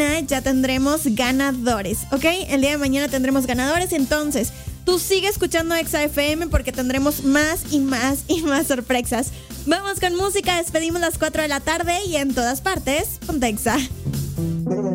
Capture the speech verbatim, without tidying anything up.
mañana ya tendremos ganadores, ¿ok? El día de mañana tendremos ganadores, entonces tú sigue escuchando Exa F M porque tendremos más y más y más sorpresas. Vamos con música, despedimos las cuatro de la tarde y en todas partes, ponte Exa.